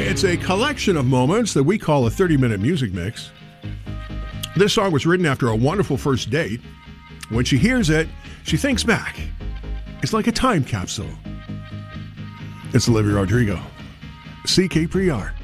It's a collection of moments that we call a 30-minute music mix. This song was written after a wonderful first date. When she hears it, she thinks back. It's like a time capsule. It's Olivia Rodrigo. CK Prior.